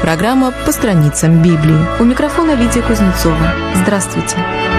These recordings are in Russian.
программа «По страницам Библии». У микрофона Лидия Кузнецова. Здравствуйте.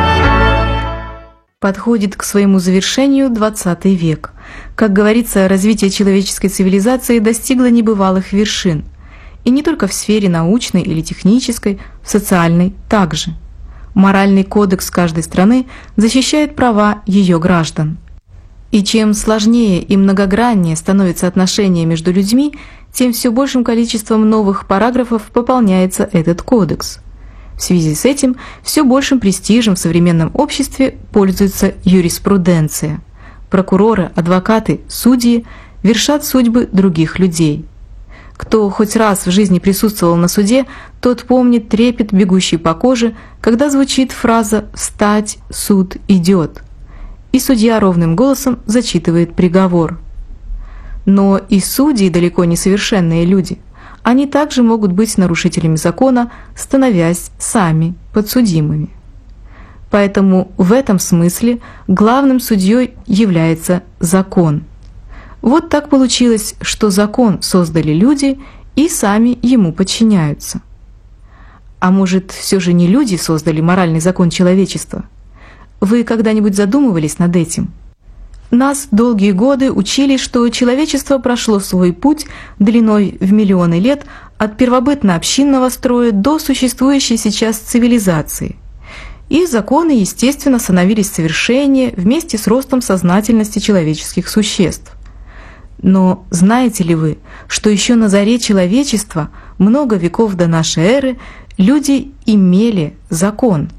Подходит к своему завершению 20 век. Как говорится, развитие человеческой цивилизации достигло небывалых вершин. И не только в сфере научной или технической, в социальной также. Моральный кодекс каждой страны защищает права ее граждан. И чем сложнее и многограннее становятся отношения между людьми, тем все большим количеством новых параграфов пополняется этот кодекс. В связи с этим все большим престижем в современном обществе пользуется юриспруденция. Прокуроры, адвокаты, судьи вершат судьбы других людей. Кто хоть раз в жизни присутствовал на суде, тот помнит трепет, бегущий по коже, когда звучит фраза «Встать, суд идет», и судья ровным голосом зачитывает приговор. Но и судьи далеко не совершенные люди. Они также могут быть нарушителями закона, становясь сами подсудимыми. Поэтому в этом смысле главным судьей является закон. Вот так получилось, что закон создали люди и сами ему подчиняются. А может, все же не люди создали моральный закон человечества? Вы когда-нибудь задумывались над этим? Нас долгие годы учили, что человечество прошло свой путь длиной в миллионы лет от первобытно-общинного строя до существующей сейчас цивилизации. И законы, естественно, становились совершеннее вместе с ростом сознательности человеческих существ. Но знаете ли вы, что еще на заре человечества, много веков до нашей эры, люди имели закон?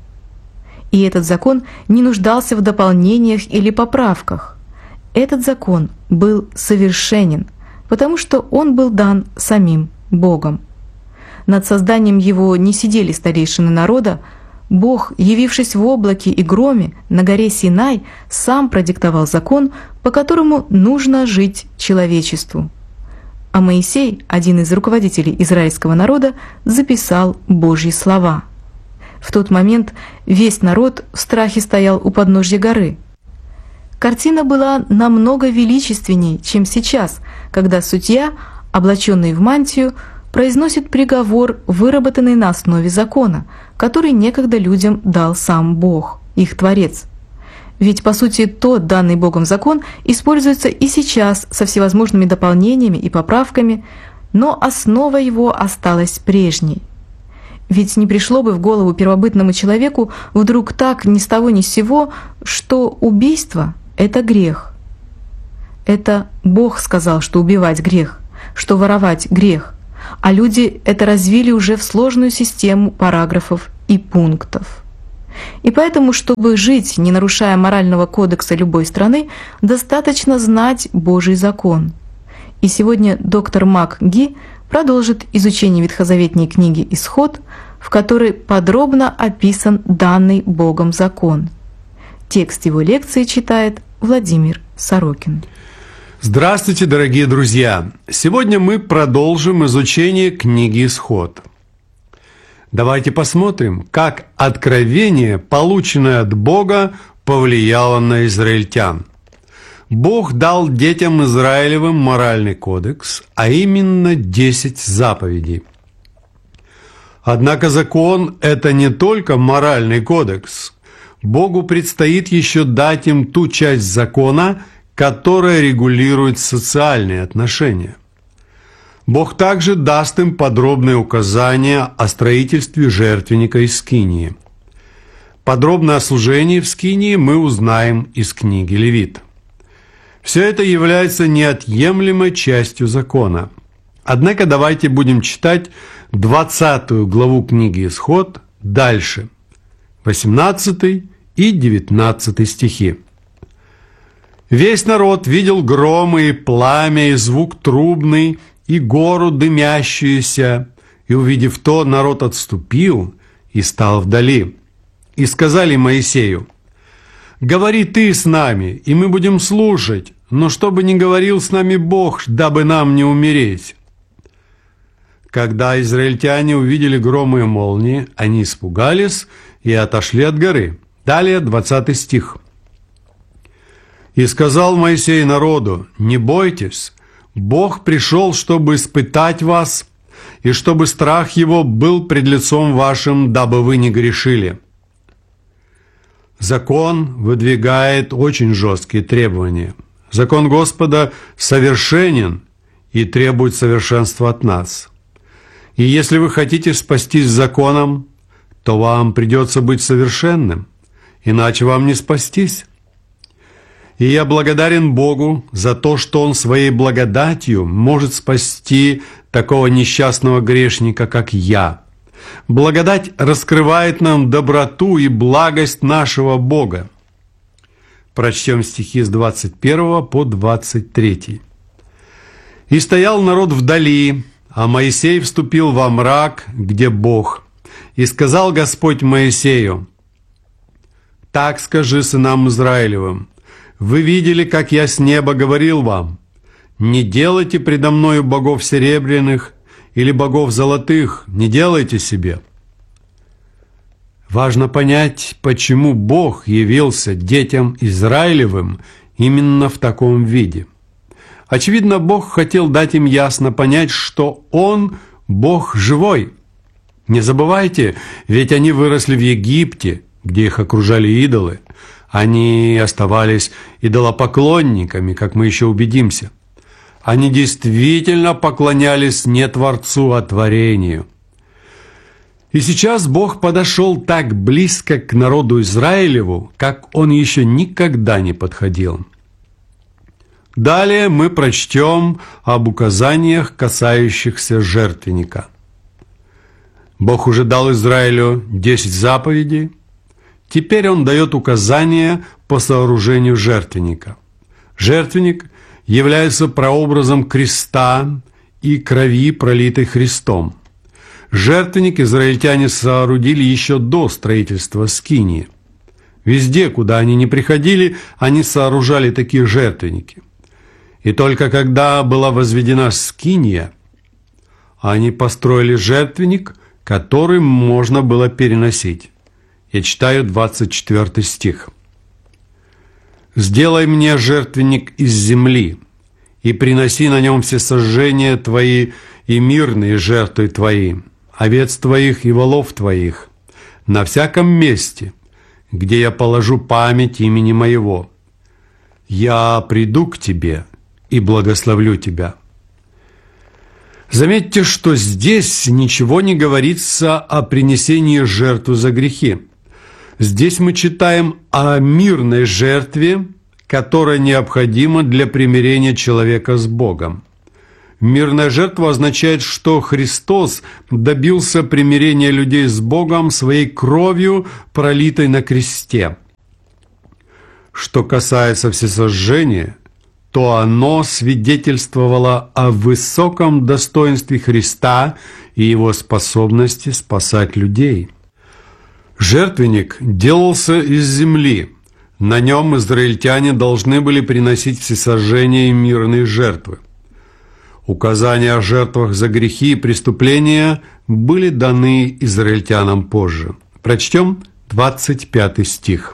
И этот закон не нуждался в дополнениях или поправках. Этот закон был совершенен, потому что он был дан самим Богом. Над созданием его не сидели старейшины народа. Бог, явившись в облаке и громе на горе Синай, сам продиктовал закон, по которому нужно жить человечеству. А Моисей, один из руководителей израильского народа, записал Божьи слова. В тот момент весь народ в страхе стоял у подножья горы. Картина была намного величественней, чем сейчас, когда судья, облаченный в мантию, произносит приговор, выработанный на основе закона, который некогда людям дал сам Бог, их Творец. Ведь, по сути, тот данный Богом закон используется и сейчас со всевозможными дополнениями и поправками, но основа его осталась прежней. Ведь не пришло бы в голову первобытному человеку вдруг так ни с того ни с сего, что убийство — это грех. Это Бог сказал, что убивать грех, что воровать грех, а люди это развили уже в сложную систему параграфов и пунктов. И поэтому, чтобы жить, не нарушая морального кодекса любой страны, достаточно знать Божий закон. И сегодня доктор МакГи продолжит изучение ветхозаветной книги «Исход», в которой подробно описан данный Богом закон. Текст его лекции читает Владимир Сорокин. Здравствуйте, дорогие друзья! Сегодня мы продолжим изучение книги «Исход». Давайте посмотрим, как откровение, полученное от Бога, повлияло на израильтян. Бог дал детям Израилевым моральный кодекс, а именно 10 заповедей. Однако закон – это не только моральный кодекс. Богу предстоит еще дать им ту часть закона, которая регулирует социальные отношения. Бог также даст им подробные указания о строительстве жертвенника и скинии. Подробно о служении в скинии мы узнаем из книги Левит. Все это является неотъемлемой частью закона. Однако давайте будем читать 20 главу книги «Исход» дальше, 18 и 19 стихи. «Весь народ видел громы и пламя, и звук трубный, и гору дымящуюся, и, увидев то, народ отступил и стал вдали. И сказали Моисею: говори ты с нами, и мы будем слушать, но чтобы не говорил с нами Бог, дабы нам не умереть». Когда израильтяне увидели громы и молнии, они испугались и отошли от горы. Далее 20 стих. «И сказал Моисей народу: не бойтесь, Бог пришел, чтобы испытать вас, и чтобы страх его был пред лицом вашим, дабы вы не грешили. Закон выдвигает очень жесткие требования. Закон Господа совершенен и требует совершенства от нас. И если вы хотите спастись законом, то вам придется быть совершенным, иначе вам не спастись. И я благодарен Богу за то, что Он своей благодатью может спасти такого несчастного грешника, как я. Благодать раскрывает нам доброту и благость нашего Бога. Прочтем стихи с 21 по 23. «И стоял народ вдали, а Моисей вступил во мрак, где Бог. И сказал Господь Моисею: так скажи сынам Израилевым: вы видели, как я с неба говорил вам: не делайте предо мною богов серебряных или богов золотых, не делайте себе». Важно понять, почему Бог явился детям Израилевым именно в таком виде. Очевидно, Бог хотел дать им ясно понять, что Он Бог живой. Не забывайте, ведь они выросли в Египте, где их окружали идолы. Они оставались идолопоклонниками, как мы еще убедимся. Они действительно поклонялись не Творцу, а творению. И сейчас Бог подошел так близко к народу Израилеву, как Он еще никогда не подходил. Далее мы прочтем об указаниях, касающихся жертвенника. Бог уже дал Израилю 10 заповедей. Теперь Он дает указания по сооружению жертвенника. Жертвенник является прообразом креста и крови, пролитой Христом. Жертвенник израильтяне соорудили еще до строительства скинии. Везде, куда они ни приходили, они сооружали такие жертвенники. И только когда была возведена скиния, они построили жертвенник, который можно было переносить. Я читаю 24 стих. «Сделай мне жертвенник из земли, и приноси на нем все сожжения твои и мирные жертвы твои, овец твоих и волов твоих, на всяком месте, где я положу память имени моего. Я приду к тебе и благословлю тебя». Заметьте, что здесь ничего не говорится о принесении жертвы за грехи. Здесь мы читаем о мирной жертве, которая необходима для примирения человека с Богом. Мирная жертва означает, что Христос добился примирения людей с Богом своей кровью, пролитой на кресте. Что касается всесожжения, то оно свидетельствовало о высоком достоинстве Христа и Его способности спасать людей. Жертвенник делался из земли. На нем израильтяне должны были приносить всесожжения и мирные жертвы. Указания о жертвах за грехи и преступления были даны израильтянам позже. Прочтем 25 стих.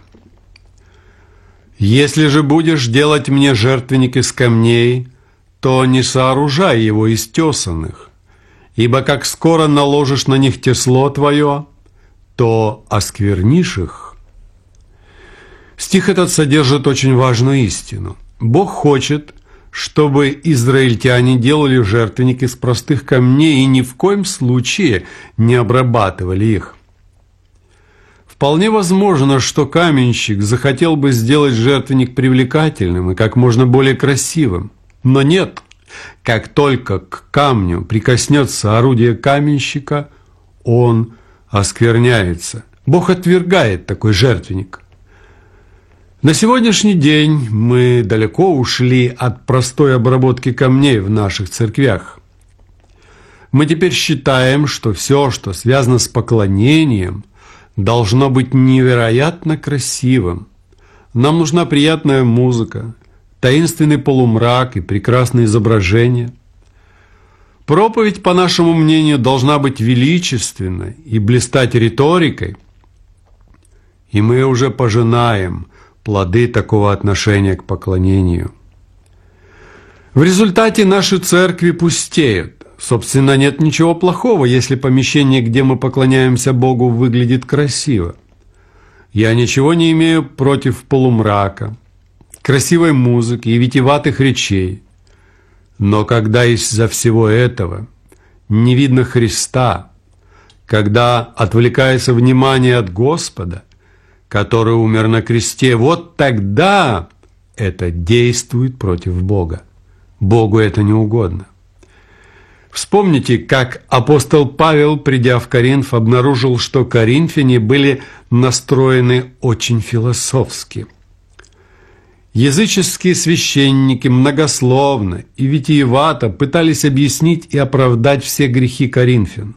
«Если же будешь делать мне жертвенник из камней, то не сооружай его из тесаных, ибо как скоро наложишь на них тесло твое, то осквернишь их». Стих этот содержит очень важную истину. Бог хочет, чтобы израильтяне делали жертвенник из простых камней и ни в коем случае не обрабатывали их. Вполне возможно, что каменщик захотел бы сделать жертвенник привлекательным и как можно более красивым. Но нет, как только к камню прикоснется орудие каменщика, он оскверняется. Бог отвергает такой жертвенник. На сегодняшний день мы далеко ушли от простой обработки камней в наших церквях. Мы теперь считаем, что все, что связано с поклонением, должно быть невероятно красивым. Нам нужна приятная музыка, таинственный полумрак и прекрасные изображения. Проповедь, по нашему мнению, должна быть величественной и блистать риторикой. И мы уже пожинаем плоды такого отношения к поклонению. В результате наши церкви пустеют. Собственно, нет ничего плохого, если помещение, где мы поклоняемся Богу, выглядит красиво. Я ничего не имею против полумрака, красивой музыки и витиеватых речей. Но когда из-за всего этого не видно Христа, когда отвлекается внимание от Господа, который умер на кресте, вот тогда это действует против Бога. Богу это не угодно. Вспомните, как апостол Павел, придя в Коринф, обнаружил, что коринфяне были настроены очень философски. Языческие священники многословно и витиевато пытались объяснить и оправдать все грехи коринфян.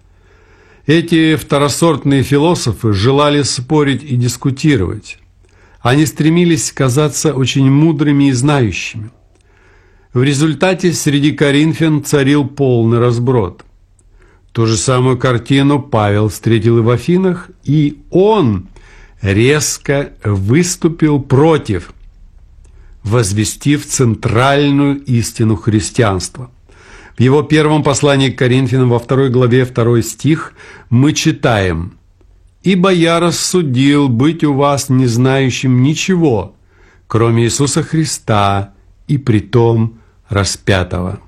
Эти второсортные философы желали спорить и дискутировать. Они стремились казаться очень мудрыми и знающими. В результате среди коринфян царил полный разброд. Ту же самую картину Павел встретил и в Афинах, и он резко выступил против, возвестив центральную истину христианства. В его первом послании к Коринфянам во 2 главе 2 стих мы читаем: «Ибо я рассудил быть у вас не знающим ничего, кроме Иисуса Христа, и притом распятого».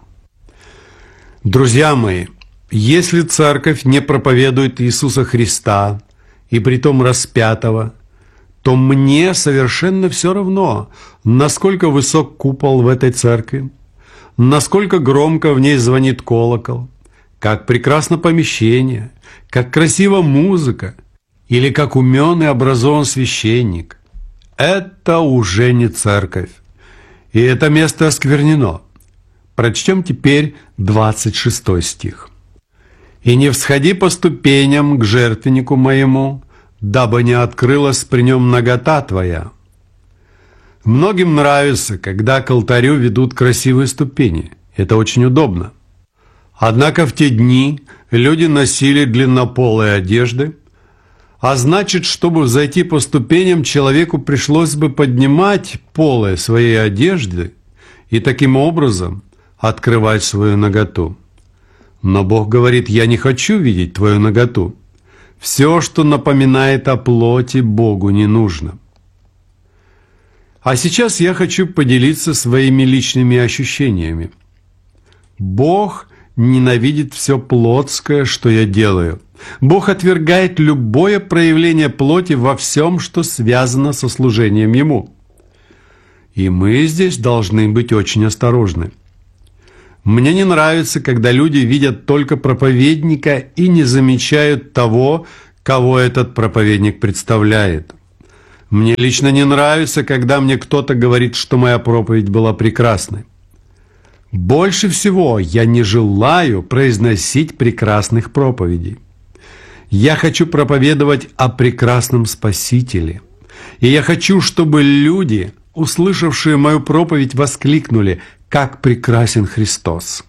Друзья мои, если церковь не проповедует Иисуса Христа, и притом распятого, то мне совершенно все равно, насколько высок купол в этой церкви, насколько громко в ней звонит колокол, как прекрасно помещение, как красива музыка, или как умен и образован священник. Это уже не церковь, и это место осквернено. Прочтем теперь 26 стих. «И не всходи по ступеням к жертвеннику моему, дабы не открылась при нем нагота твоя». Многим нравится, когда к алтарю ведут красивые ступени. Это очень удобно. Однако в те дни люди носили длиннополые одежды, а значит, чтобы взойти по ступеням, человеку пришлось бы поднимать полы своей одежды и таким образом открывать свою наготу. Но Бог говорит: «Я не хочу видеть твою наготу». Все, что напоминает о плоти, Богу не нужно. А сейчас я хочу поделиться своими личными ощущениями. Бог ненавидит все плотское, что я делаю. Бог отвергает любое проявление плоти во всем, что связано со служением Ему. И мы здесь должны быть очень осторожны. Мне не нравится, когда люди видят только проповедника и не замечают того, кого этот проповедник представляет. Мне лично не нравится, когда мне кто-то говорит, что моя проповедь была прекрасной. Больше всего я не желаю произносить прекрасных проповедей. Я хочу проповедовать о прекрасном Спасителе. И я хочу, чтобы люди, услышавшие мою проповедь, воскликнули: «Как прекрасен Христос!»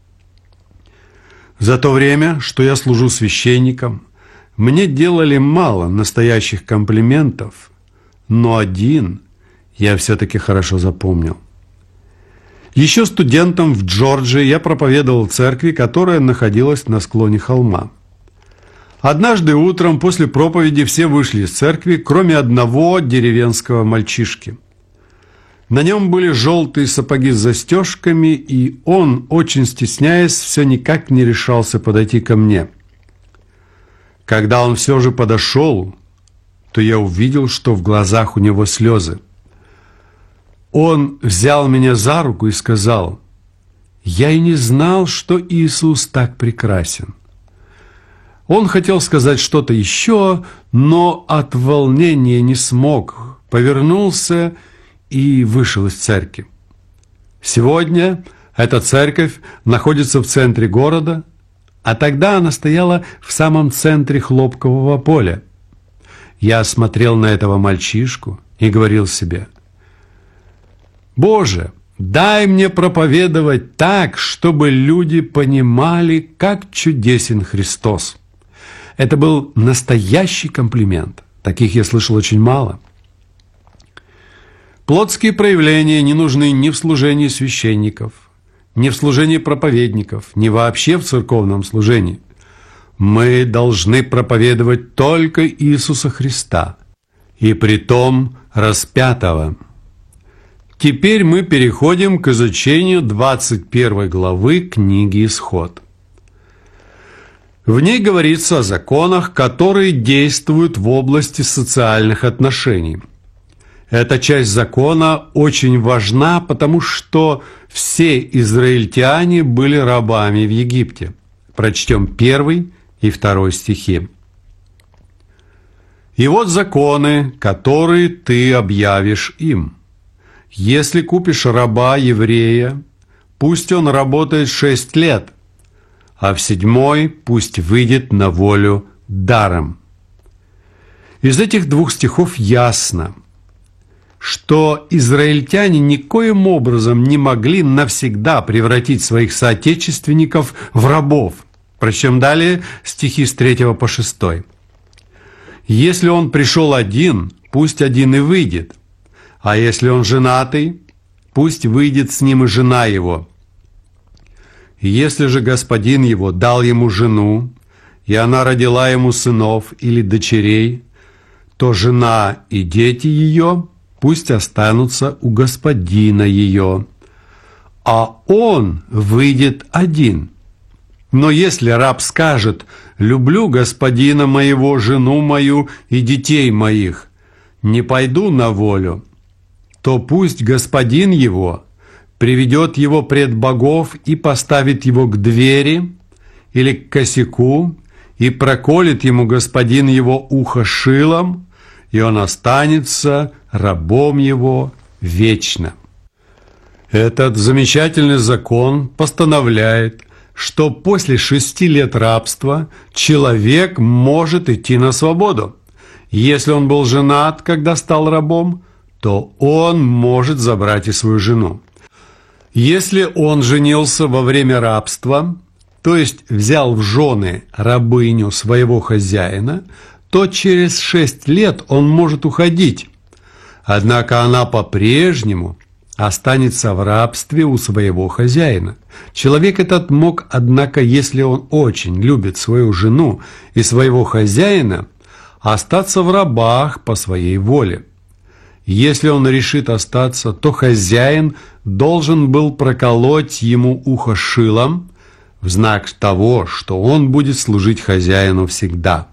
За то время, что я служу священником, мне делали мало настоящих комплиментов, но один я все-таки хорошо запомнил. Еще студентом в Джорджии я проповедовал в церкви, которая находилась на склоне холма. Однажды утром после проповеди все вышли из церкви, кроме одного деревенского мальчишки. На нем были желтые сапоги с застежками, и он, очень стесняясь, все никак не решался подойти ко мне. Когда он все же подошел, то я увидел, что в глазах у него слезы. Он взял меня за руку и сказал: «Я и не знал, что Иисус так прекрасен». Он хотел сказать что-то еще, но от волнения не смог, повернулся и вышел из церкви. Сегодня эта церковь находится в центре города, а тогда она стояла в самом центре хлопкового поля. Я смотрел на этого мальчишку и говорил себе: «Боже, дай мне проповедовать так, чтобы люди понимали, как чудесен Христос». Это был настоящий комплимент. Таких я слышал очень мало. Плотские проявления не нужны ни в служении священников, ни в служении проповедников, ни вообще в церковном служении. Мы должны проповедовать только Иисуса Христа, и притом распятого. Теперь мы переходим к изучению 21 главы книги «Исход». В ней говорится о законах, которые действуют в области социальных отношений. Эта часть закона очень важна, потому что все израильтяне были рабами в Египте. Прочтем 1 и 2 стихи. «И вот законы, которые ты объявишь им. Если купишь раба еврея, пусть он работает 6 лет, а в 7-й пусть выйдет на волю даром». Из этих 2 стихов ясно, что израильтяне никоим образом не могли навсегда превратить своих соотечественников в рабов. Причем далее стихи с 3 по 6. «Если он пришел один, пусть один и выйдет, а если он женатый, пусть выйдет с ним и жена его. Если же господин его дал ему жену, и она родила ему сынов или дочерей, то жена и дети ее пусть останутся у господина ее, а он выйдет один. Но если раб скажет: люблю господина моего, жену мою и детей моих, не пойду на волю, то пусть господин его приведет его пред богов и поставит его к двери или к косяку, и проколет ему господин его ухо шилом, и он останется рабом его вечно». Этот замечательный закон постановляет, что после 6 лет рабства человек может идти на свободу. Если он был женат, когда стал рабом, то он может забрать и свою жену. Если он женился во время рабства, то есть взял в жены рабыню своего хозяина, то через 6 лет он может уходить. Однако она по-прежнему останется в рабстве у своего хозяина. Человек этот мог, однако, если он очень любит свою жену и своего хозяина, остаться в рабах по своей воле. Если он решит остаться, то хозяин должен был проколоть ему ухо шилом в знак того, что он будет служить хозяину всегда.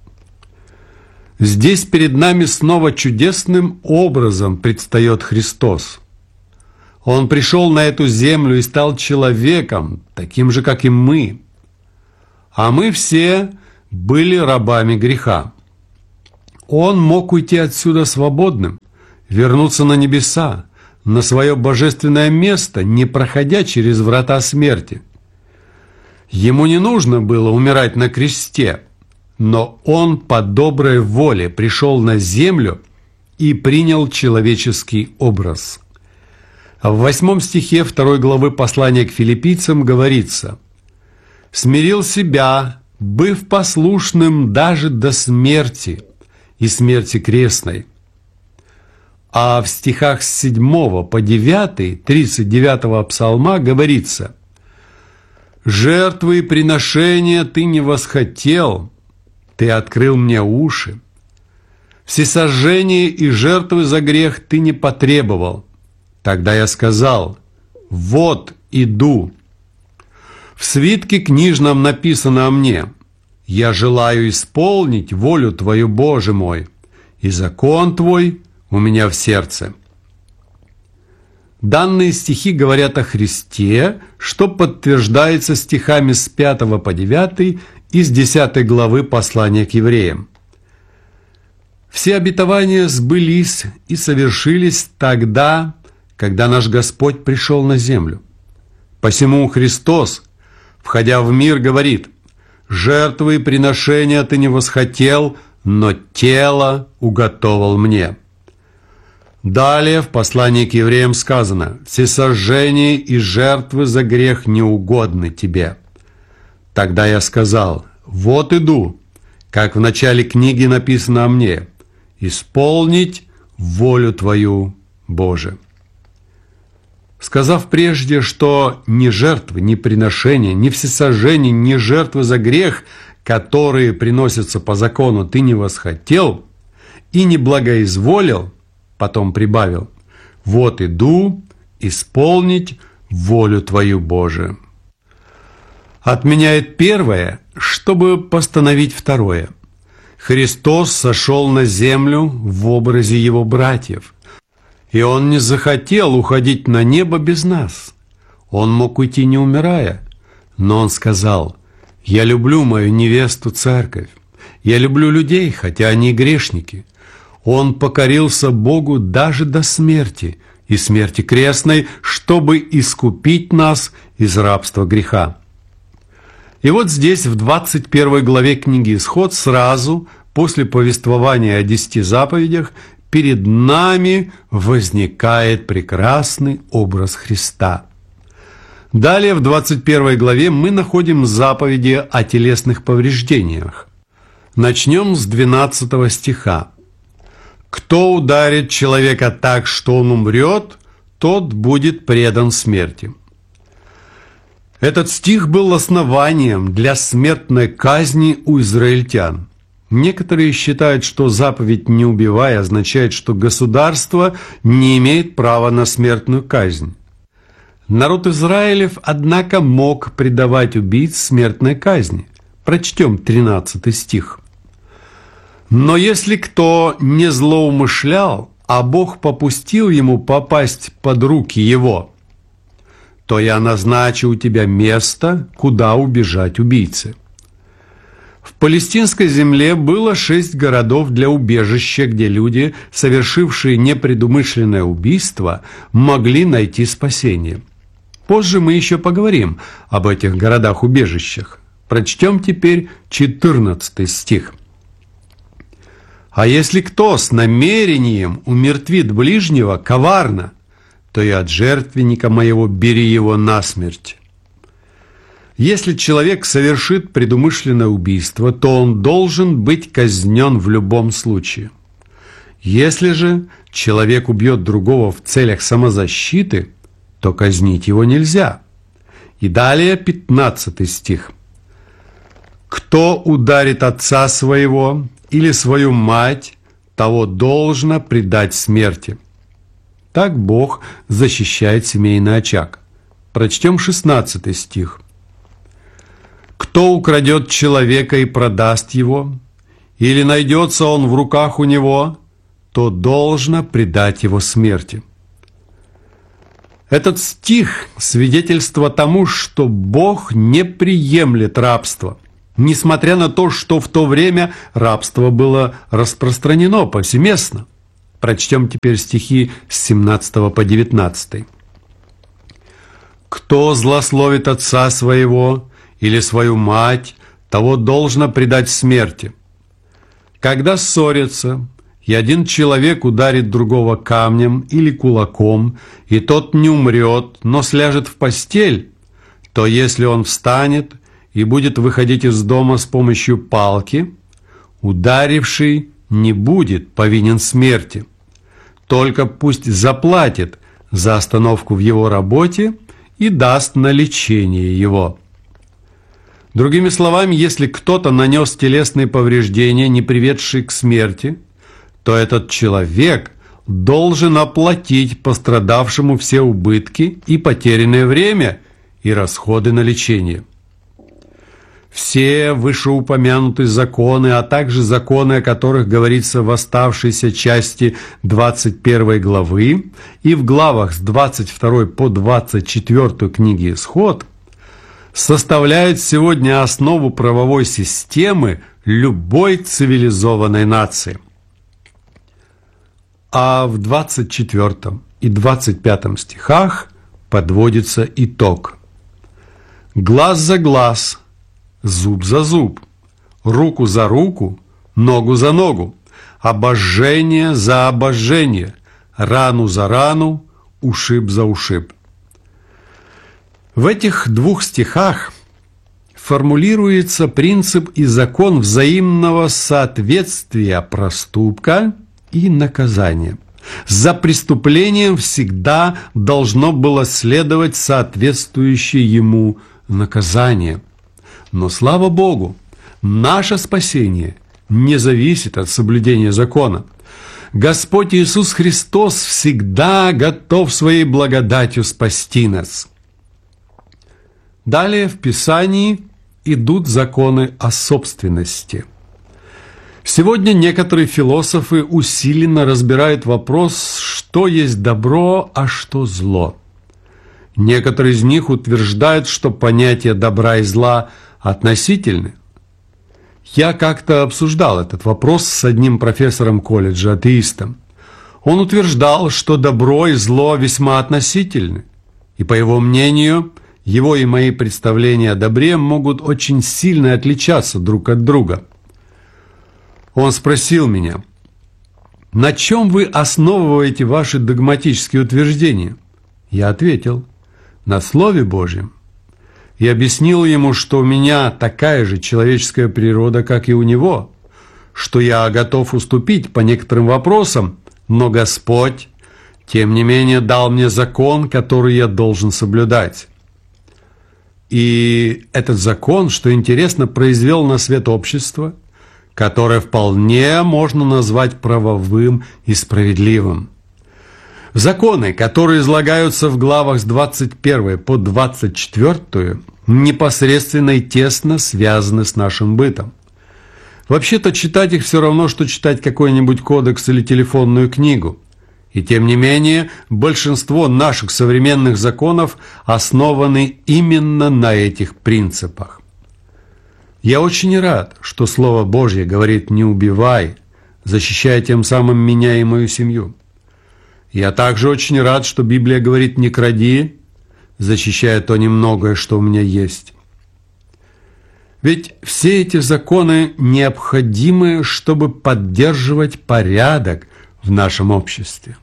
Здесь перед нами снова чудесным образом предстает Христос. Он пришел на эту землю и стал человеком, таким же, как и мы. А мы все были рабами греха. Он мог уйти отсюда свободным, вернуться на небеса, на свое божественное место, не проходя через врата смерти. Ему не нужно было умирать на кресте, но он по доброй воле пришел на землю и принял человеческий образ. В 8 стихе 2 главы послания к филиппийцам говорится: «Смирил себя, быв послушным даже до смерти и смерти крестной». А в стихах с 7 по 9 39-го псалма говорится: «Жертвы и приношения ты не восхотел, ты открыл мне уши. Всесожжения и жертвы за грех ты не потребовал. Тогда я сказал: вот иду. В свитке книжном написано о мне: я желаю исполнить волю Твою, Боже мой, и закон Твой у меня в сердце». Данные стихи говорят о Христе, что подтверждается стихами с 5 по 9 и с 10 главы послания к евреям. Все обетования сбылись и совершились тогда, когда наш Господь пришел на землю. Посему Христос, входя в мир, говорит: «Жертвы и приношения ты не восхотел, но тело уготовал мне». Далее в послании к евреям сказано: «Всесожжения и жертвы за грех не угодны тебе». Тогда я сказал: вот иду, как в начале книги написано о мне, исполнить волю Твою, Боже. сказав прежде, что ни жертвы, ни приношения, ни всесожжения, ни жертвы за грех, которые приносятся по закону, ты не восхотел и не благоизволил, потом прибавил: вот иду исполнить волю твою, Боже. Отменяет первое, чтобы постановить второе. Христос сошел на землю в образе его братьев, и Он не захотел уходить на небо без нас. Он мог уйти, не умирая, но Он сказал: «Я люблю мою невесту, церковь, я люблю людей, хотя они и грешники». Он покорился Богу даже до смерти, и смерти крестной, чтобы искупить нас из рабства греха. И вот здесь, в 21 главе книги «Исход», сразу после повествования о 10 заповедях, перед нами возникает прекрасный образ Христа. Далее, в 21 главе, мы находим заповеди о телесных повреждениях. Начнем с 12 стиха. «Кто ударит человека так, что он умрет, тот будет предан смерти». Этот стих был основанием для смертной казни у израильтян. Некоторые считают, что заповедь «не убивай» означает, что государство не имеет права на смертную казнь. Народ Израилев, однако, мог предавать убийц смертной казни. Прочтем 13 стих. «Но если кто не злоумышлял, а Бог попустил ему попасть под руки его, то я назначу у тебя место, куда убежать убийце». В палестинской земле было 6 городов для убежища, где люди, совершившие непредумышленное убийство, могли найти спасение. Позже мы еще поговорим об этих городах-убежищах. Прочтем теперь 14 стих. «А если кто с намерением умертвит ближнего коварно, то и от жертвенника моего бери его насмерть». Если человек совершит предумышленное убийство, то он должен быть казнен в любом случае. Если же человек убьет другого в целях самозащиты, то казнить его нельзя. И далее 15 стих. «Кто ударит отца своего или свою мать, того должно предать смерти». Так Бог защищает семейный очаг. Прочтем 16 стих. «Кто украдет человека и продаст его, или найдется он в руках у него, то должно предать его смерти». Этот стих – свидетельство тому, что Бог не приемлет рабство, несмотря на то, что в то время рабство было распространено повсеместно. Прочтем теперь стихи с 17 по 19. «Кто злословит отца своего или свою мать, того должно предать смерти. Когда ссорятся, и один человек ударит другого камнем или кулаком, и тот не умрет, но сляжет в постель, то если он встанет и будет выходить из дома с помощью палки, ударивший не будет повинен смерти, только пусть заплатит за остановку в его работе и даст на лечение его». Другими словами, если кто-то нанес телесные повреждения, не приведшие к смерти, то этот человек должен оплатить пострадавшему все убытки и потерянное время и расходы на лечение. Все вышеупомянутые законы, а также законы, о которых говорится в оставшейся части 21 главы и в главах с 22 по 24 книги «Исход», составляют сегодня основу правовой системы любой цивилизованной нации. А в 24 и 25 стихах подводится итог. Глаз за глаз, зуб за зуб, руку за руку, ногу за ногу, обожжение за обожжение, рану за рану, ушиб за ушиб. В этих 2 стихах формулируется принцип и закон взаимного соответствия проступка и наказания. За преступлением всегда должно было следовать соответствующее ему наказание. Но, слава Богу, наше спасение не зависит от соблюдения закона. Господь Иисус Христос всегда готов своей благодатью спасти нас. Далее в Писании идут законы о собственности. Сегодня некоторые философы усиленно разбирают вопрос, что есть добро, а что зло. Некоторые из них утверждают, что понятия добра и зла относительны. Я как-то обсуждал этот вопрос с одним профессором колледжа, атеистом. Он утверждал, что добро и зло весьма относительны, и, по его мнению, его и мои представления о добре могут очень сильно отличаться друг от друга. Он спросил меня: «На чем вы основываете ваши догматические утверждения?» Я ответил: «На Слове Божьем». И объяснил ему, что у меня такая же человеческая природа, как и у него, что я готов уступить по некоторым вопросам, но Господь, тем не менее, дал мне закон, который я должен соблюдать. И этот закон, что интересно, произвел на свет общество, которое вполне можно назвать правовым и справедливым. Законы, которые излагаются в главах с 21 по 24, непосредственно и тесно связаны с нашим бытом. Вообще-то читать их все равно, что читать какой-нибудь кодекс или телефонную книгу. И тем не менее, большинство наших современных законов основаны именно на этих принципах. Я очень рад, что Слово Божье говорит «не убивай», защищая тем самым меня и мою семью. Я также очень рад, что Библия говорит «не кради», защищая то немногое, что у меня есть. Ведь все эти законы необходимы, чтобы поддерживать порядок в нашем обществе.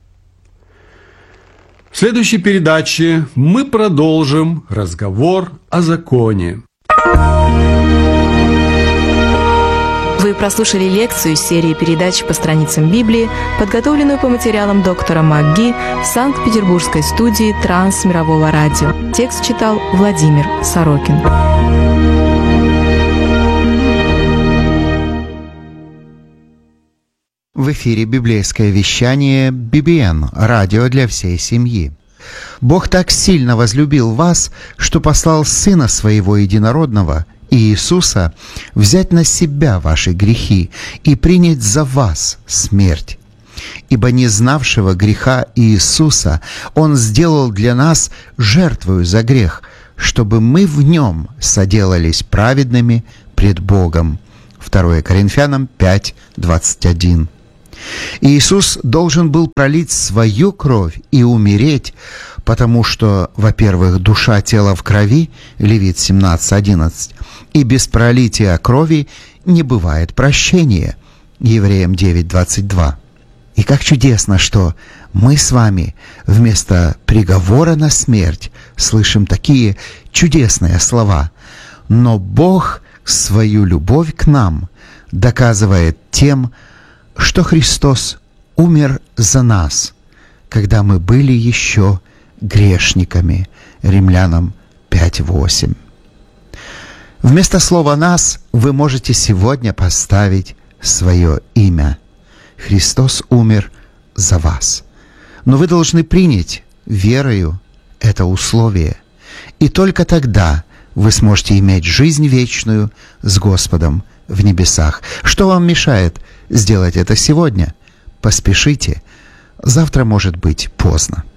В следующей передаче мы продолжим разговор о законе. Вы прослушали лекцию из серии передач по страницам Библии, подготовленную по материалам доктора МакГи в Санкт-Петербургской студии Трансмирового радио. Текст читал Владимир Сорокин. В эфире библейское вещание BBN, радио для всей семьи. Бог так сильно возлюбил вас, что послал Сына Своего Единородного, Иисуса, взять на себя ваши грехи и принять за вас смерть. Ибо не знавшего греха Иисуса Он сделал для нас жертвою за грех, чтобы мы в Нем соделались праведными пред Богом. 2 Коринфянам 5:21. Иисус должен был пролить свою кровь и умереть, потому что, во-первых, душа тела в крови, Левит 17:11, и без пролития крови не бывает прощения, Евреям 9:22. И как чудесно, что мы с вами вместо приговора на смерть слышим такие чудесные слова. Но Бог свою любовь к нам доказывает тем, что Христос умер за нас, когда мы были еще грешниками. Римлянам 5:8. Вместо слова «нас» вы можете сегодня поставить свое имя. Христос умер за вас. Но вы должны принять верою это условие. И только тогда вы сможете иметь жизнь вечную с Господом в небесах. Что вам мешает сделать это сегодня? Поспешите. Завтра может быть поздно.